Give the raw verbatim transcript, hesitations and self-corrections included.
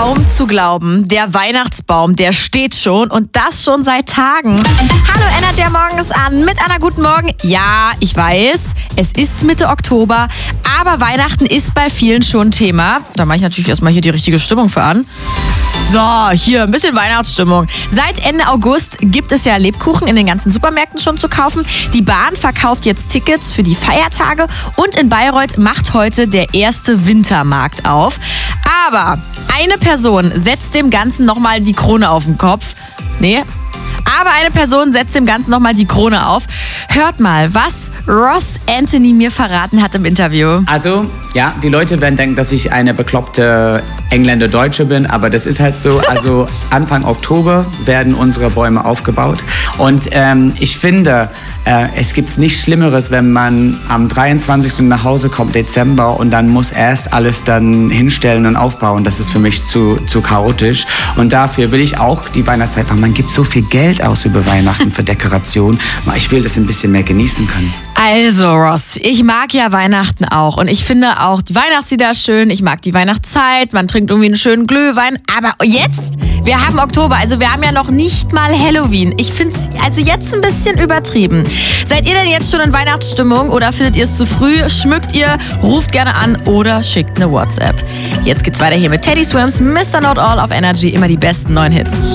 Kaum zu glauben, der Weihnachtsbaum, der steht schon und das schon seit Tagen. Hallo Energy morgens an mit Anna, guten Morgen. Ja, ich weiß, es ist Mitte Oktober, aber Weihnachten ist bei vielen schon Thema. Da mache ich natürlich erstmal hier die richtige Stimmung für an. So, hier ein bisschen Weihnachtsstimmung. Seit Ende August gibt es ja Lebkuchen in den ganzen Supermärkten schon zu kaufen. Die Bahn verkauft jetzt Tickets für die Feiertage und in Bayreuth macht heute der erste Wintermarkt auf. Aber eine Person setzt dem Ganzen nochmal die Krone auf den Kopf. Nee, aber eine Person setzt dem Ganzen nochmal die Krone auf. Hört mal, was Ross Anthony mir verraten hat im Interview. Also, ja, die Leute werden denken, dass ich eine bekloppte Engländer-Deutsche bin, aber das ist halt so. Also Anfang Oktober werden unsere Bäume aufgebaut. Und ähm, ich finde, äh, es gibt nichts Schlimmeres, wenn man am dreiundzwanzigsten nach Hause kommt, Dezember, und dann muss erst alles dann hinstellen und aufbauen. Das ist für mich zu, zu chaotisch. Und dafür will ich auch die Weihnachtszeit, weil man gibt so viel Geld aus über Weihnachten für Dekoration. Ich will das ein bisschen mehr genießen können. Also Ross, ich mag ja Weihnachten auch und ich finde auch die Weihnachtslieder schön, ich mag die Weihnachtszeit, man trinkt irgendwie einen schönen Glühwein, aber jetzt, wir haben Oktober, also wir haben ja noch nicht mal Halloween. Ich finde es also jetzt ein bisschen übertrieben. Seid ihr denn jetzt schon in Weihnachtsstimmung oder findet ihr es zu früh? Schmückt ihr, ruft gerne an oder schickt eine WhatsApp. Jetzt geht's weiter hier mit Teddy Swims, Mister Not All auf Energy, immer die besten neuen Hits.